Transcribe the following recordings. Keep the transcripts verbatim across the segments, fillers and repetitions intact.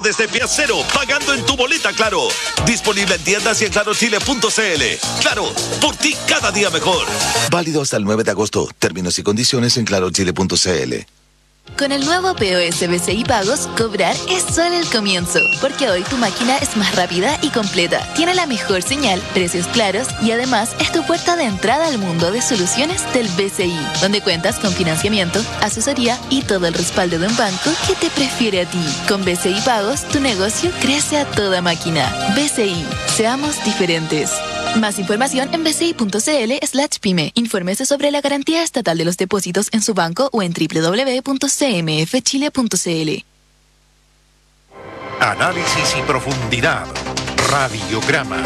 desde pie cero, pagando en tu boleta Claro. Disponible en tiendas y en claro chile punto c l. Claro, por ti cada día mejor. Válido hasta el nueve de agosto. Términos y condiciones en claro chile punto c l. Con el nuevo P O S B C I Pagos, cobrar es solo el comienzo, porque hoy tu máquina es más rápida y completa, tiene la mejor señal, precios claros y además es tu puerta de entrada al mundo de soluciones del B C I, donde cuentas con financiamiento, asesoría y todo el respaldo de un banco que te prefiere a ti. Con B C I Pagos, tu negocio crece a toda máquina. B C I, seamos diferentes. Más información en bci.cl slash pyme. Infórmese sobre la garantía estatal de los depósitos en su banco o en doble u doble u doble u punto c m f chile punto c l. Análisis y profundidad. Radiograma.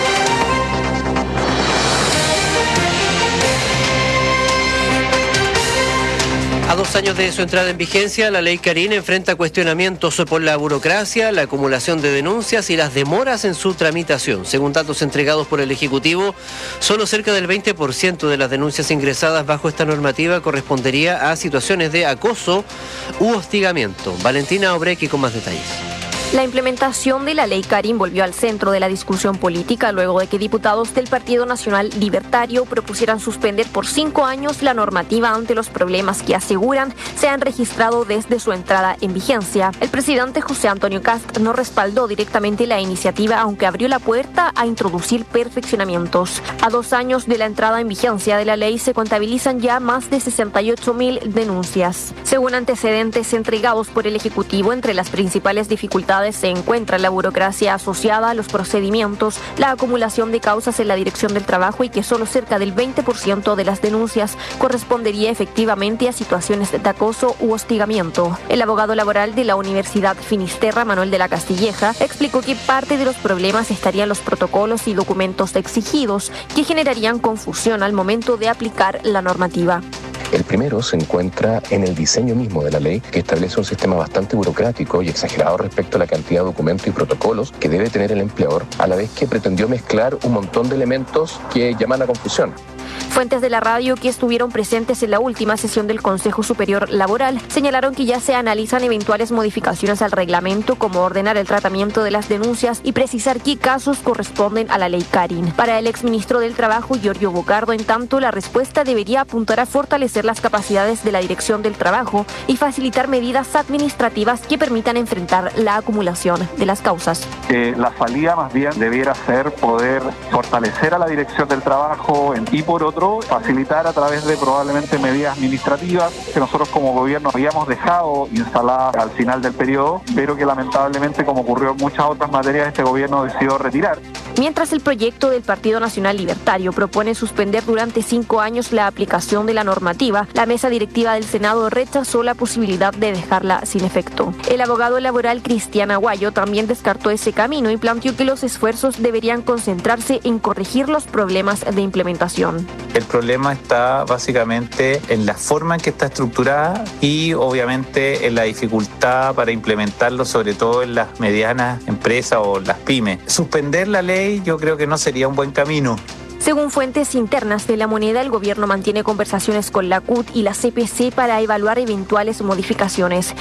A dos años de su entrada en vigencia, la ley Karin enfrenta cuestionamientos por la burocracia, la acumulación de denuncias y las demoras en su tramitación. Según datos entregados por el Ejecutivo, solo cerca del veinte por ciento de las denuncias ingresadas bajo esta normativa correspondería a situaciones de acoso u hostigamiento. Valentina Obrequi con más detalles. La implementación de la ley Karin volvió al centro de la discusión política luego de que diputados del Partido Nacional Libertario propusieran suspender por cinco años la normativa ante los problemas que aseguran se han registrado desde su entrada en vigencia. El presidente José Antonio Kast no respaldó directamente la iniciativa, aunque abrió la puerta a introducir perfeccionamientos. A dos años de la entrada en vigencia de la ley se contabilizan ya más de sesenta y ocho mil denuncias. Según antecedentes entregados por el Ejecutivo, entre las principales dificultades se encuentra la burocracia asociada a los procedimientos, la acumulación de causas en la Dirección del Trabajo y que solo cerca del veinte por ciento de las denuncias correspondería efectivamente a situaciones de acoso u hostigamiento. El abogado laboral de la Universidad Finisterra, Manuel de la Castilleja, explicó que parte de los problemas estarían los protocolos y documentos exigidos que generarían confusión al momento de aplicar la normativa. El primero se encuentra en el diseño mismo de la ley, que establece un sistema bastante burocrático y exagerado respecto a la cantidad de documentos y protocolos que debe tener el empleador, a la vez que pretendió mezclar un montón de elementos que llaman a confusión. Fuentes de la radio que estuvieron presentes en la última sesión del Consejo Superior Laboral señalaron que ya se analizan eventuales modificaciones al reglamento, como ordenar el tratamiento de las denuncias y precisar qué casos corresponden a la ley Karin. Para el exministro del Trabajo, Giorgio Bocardo, en tanto, la respuesta debería apuntar a fortalecer las capacidades de la Dirección del Trabajo y facilitar medidas administrativas que permitan enfrentar la acumulación de las causas. Eh, la salida más bien debiera ser poder fortalecer a la Dirección del Trabajo y por otro facilitar a través de probablemente medidas administrativas que nosotros como gobierno habíamos dejado instaladas al final del periodo, pero que lamentablemente, como ocurrió en muchas otras materias, este gobierno decidió retirar. Mientras el proyecto del Partido Nacional Libertario propone suspender durante cinco años la aplicación de la normativa, la mesa directiva del Senado rechazó la posibilidad de dejarla sin efecto. El abogado laboral Cristian Aguayo también descartó ese camino y planteó que los esfuerzos deberían concentrarse en corregir los problemas de implementación. El problema está básicamente en la forma en que está estructurada y obviamente en la dificultad para implementarlo, sobre todo en las medianas empresas o las pymes. Suspender la ley yo creo que no sería un buen camino. Según fuentes internas de la moneda, el gobierno mantiene conversaciones con la C U T y la C P C para evaluar eventuales modificaciones.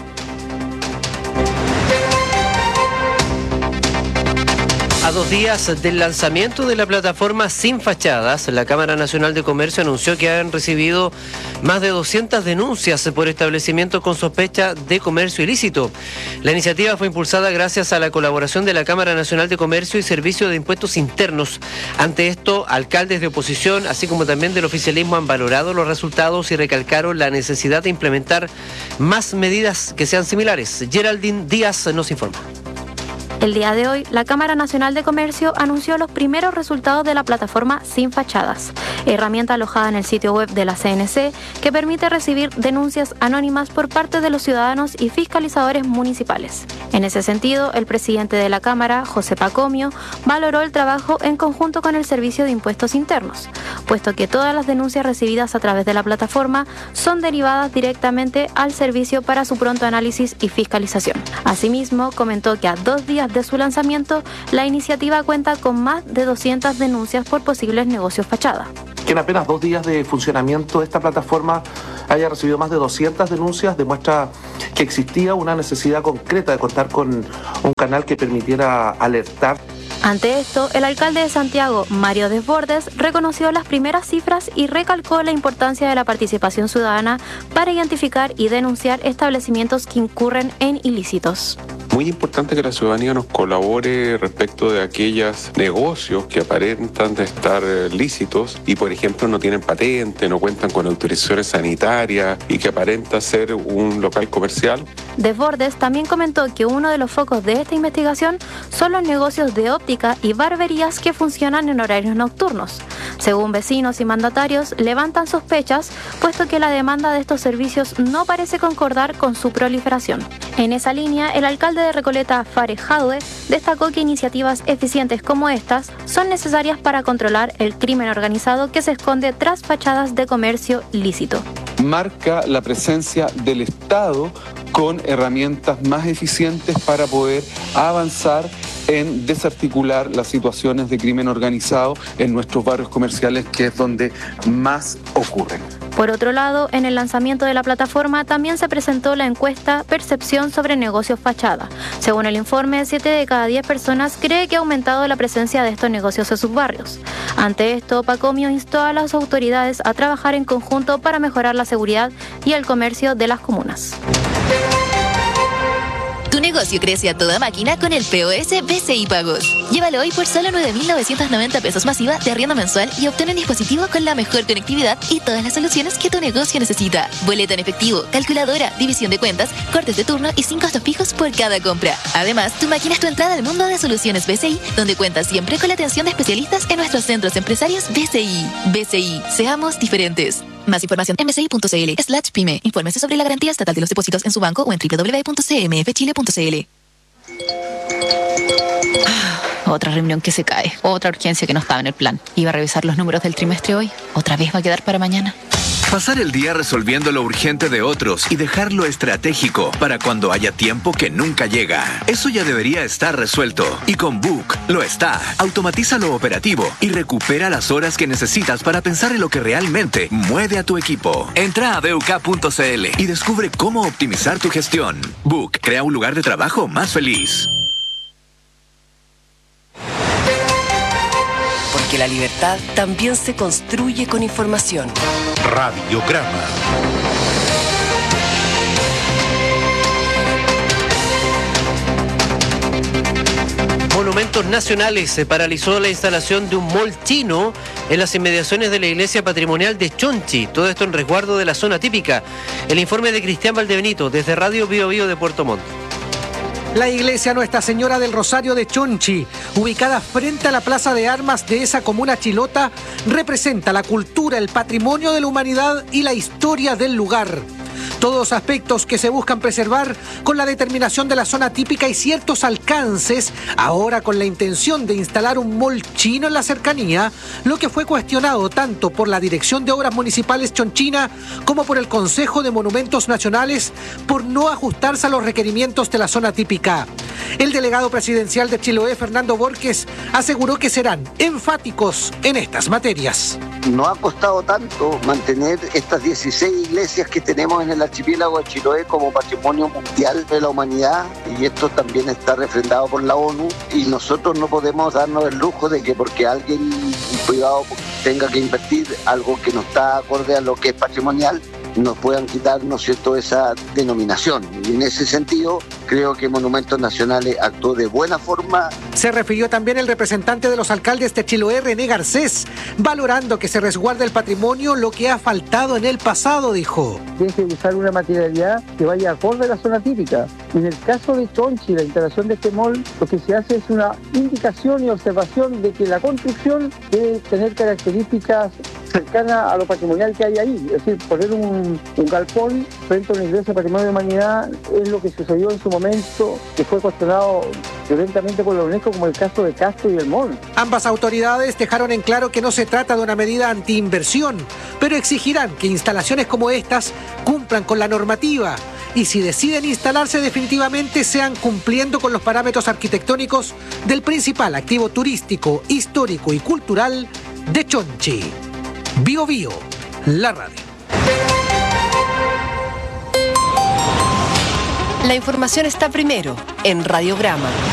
A dos días del lanzamiento de la plataforma Sin Fachadas, la Cámara Nacional de Comercio anunció que han recibido más de doscientas denuncias por establecimientos con sospecha de comercio ilícito. La iniciativa fue impulsada gracias a la colaboración de la Cámara Nacional de Comercio y Servicio de Impuestos Internos. Ante esto, alcaldes de oposición, así como también del oficialismo, han valorado los resultados y recalcaron la necesidad de implementar más medidas que sean similares. Geraldine Díaz nos informa. El día de hoy, la Cámara Nacional de Comercio anunció los primeros resultados de la plataforma Sin Fachadas, herramienta alojada en el sitio web de la C N C que permite recibir denuncias anónimas por parte de los ciudadanos y fiscalizadores municipales. En ese sentido, el presidente de la Cámara, José Pacomio, valoró el trabajo en conjunto con el Servicio de Impuestos Internos, puesto que todas las denuncias recibidas a través de la plataforma son derivadas directamente al servicio para su pronto análisis y fiscalización. Asimismo, comentó que a dos días de su lanzamiento, la iniciativa cuenta con más de doscientas denuncias por posibles negocios fachada. Que en apenas dos días de funcionamiento de esta plataforma haya recibido más de doscientas denuncias demuestra que existía una necesidad concreta de contar con un canal que permitiera alertar. Ante esto, el alcalde de Santiago, Mario Desbordes, reconoció las primeras cifras y recalcó la importancia de la participación ciudadana para identificar y denunciar establecimientos que incurren en ilícitos. Muy importante que la ciudadanía nos colabore respecto de aquellos negocios que aparentan de estar lícitos y, por ejemplo, no tienen patente, no cuentan con autorizaciones sanitarias y que aparenta ser un local comercial. Desbordes también comentó que uno de los focos de esta investigación son los negocios de óptica y barberías que funcionan en horarios nocturnos. Según vecinos y mandatarios, levantan sospechas, puesto que la demanda de estos servicios no parece concordar con su proliferación. En esa línea, el alcalde de Recoleta, Fares Jadue, destacó que iniciativas eficientes como estas son necesarias para controlar el crimen organizado que se esconde tras fachadas de comercio lícito. Marca la presencia del Estado con herramientas más eficientes para poder avanzar en desarticular las situaciones de crimen organizado en nuestros barrios comerciales, que es donde más ocurren. Por otro lado, en el lanzamiento de la plataforma también se presentó la encuesta Percepción sobre negocios fachada. Según el informe, siete de cada diez personas cree que ha aumentado la presencia de estos negocios en sus barrios. Ante esto, Pacomio instó a las autoridades a trabajar en conjunto para mejorar la seguridad y el comercio de las comunas. Tu negocio crece a toda máquina con el P O S B C I Pagos. Llévalo hoy por solo nueve mil novecientos noventa pesos masiva de arriendo mensual y obtén un dispositivo con la mejor conectividad y todas las soluciones que tu negocio necesita. Boleta en efectivo, calculadora, división de cuentas, cortes de turno y sin costos fijos por cada compra. Además, tu máquina es tu entrada al mundo de soluciones B C I, donde cuentas siempre con la atención de especialistas en nuestros centros empresarios B C I. B C I, seamos diferentes. Más información en bci.cl slash pyme. Infórmese sobre la garantía estatal de los depósitos en su banco o en doble u doble u doble u punto c m f chile punto c l. Otra reunión que se cae, otra urgencia que no estaba en el plan. Iba a revisar los números del trimestre hoy, otra vez va a quedar para mañana. Pasar el día resolviendo lo urgente de otros y dejar lo estratégico para cuando haya tiempo que nunca llega. Eso ya debería estar resuelto. Y con Book lo está. Automatiza lo operativo y recupera las horas que necesitas para pensar en lo que realmente mueve a tu equipo. Entra a b u k punto c l y descubre cómo optimizar tu gestión. Book crea un lugar de trabajo más feliz. Porque la libertad también se construye con información. Radiograma. Monumentos Nacionales se paralizó la instalación de un mall chino en las inmediaciones de la iglesia patrimonial de Chonchi. Todo esto en resguardo de la zona típica. El informe de Cristian Valdebenito desde Radio Bio Bio de Puerto Montt. La iglesia Nuestra Señora del Rosario de Chonchi, ubicada frente a la Plaza de Armas de esa comuna chilota, representa la cultura, el patrimonio de la humanidad y la historia del lugar. Todos aspectos que se buscan preservar con la determinación de la zona típica y ciertos alcances, ahora con la intención de instalar un mall chino en la cercanía, lo que fue cuestionado tanto por la Dirección de Obras Municipales chonchina como por el Consejo de Monumentos Nacionales por no ajustarse a los requerimientos de la zona típica. El delegado presidencial de Chiloé, Fernando Borges, aseguró que serán enfáticos en estas materias. No ha costado tanto mantener estas dieciséis iglesias que tenemos en el archipiélago de Chiloé como patrimonio mundial de la humanidad, y esto también está refrendado por la ONU, y nosotros no podemos darnos el lujo de que porque alguien, un privado, tenga que invertir algo que no está acorde a lo que es patrimonial, nos puedan quitar, ¿no es cierto?, esa denominación. Y en ese sentido, creo que Monumentos Nacionales actuó de buena forma. Se refirió también el representante de los alcaldes de Chiloé, René Garcés, valorando que se resguarde el patrimonio, lo que ha faltado en el pasado, dijo. Tiene que usar una materialidad que vaya acorde a la zona típica. En el caso de Chonchi, la instalación de este mall, lo que se hace es una indicación y observación de que la construcción debe tener características cercanas a lo patrimonial que hay ahí. Es decir, poner un, un galpón frente a una iglesia de patrimonio de la humanidad es lo que sucedió en su momento, que fue cuestionado violentamente por la UNESCO, como el caso de Castro y el mall. Ambas autoridades dejaron en claro que no se trata de una medida antiinversión, pero exigirán que instalaciones como estas cumplan con la normativa y si deciden instalarse definitivamente sean cumpliendo con los parámetros arquitectónicos del principal activo turístico, histórico y cultural de Chonchi. Bio Bio, la radio. La información está primero en Radiograma.